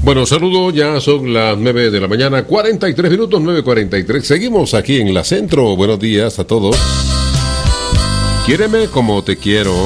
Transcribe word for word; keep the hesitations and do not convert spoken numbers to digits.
Bueno, saludo, ya son las nueve de la mañana, cuarenta y tres minutos, nueve cuarenta y tres. Seguimos aquí en la Centro. Buenos días a todos. Quiéreme como te quiero.